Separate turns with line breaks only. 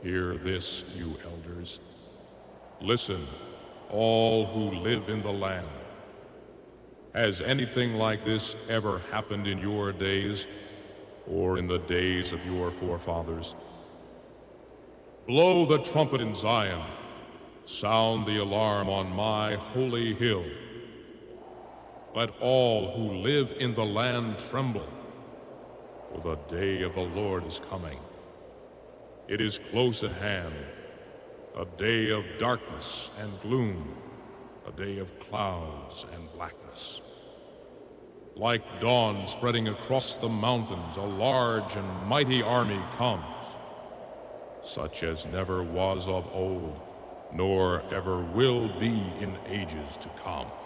Hear this, you elders. Listen, all who live in the land. Has anything like this ever happened in your days, or in the days of your forefathers? Blow the trumpet in Zion. Sound the alarm on my holy hill. Let all who live in the land tremble, for the day of the Lord is coming. It is close at hand, a day of darkness and gloom, a day of clouds and blackness. Like dawn spreading across the mountains, a large and mighty army comes, such as never was of old, nor ever will be in ages to come.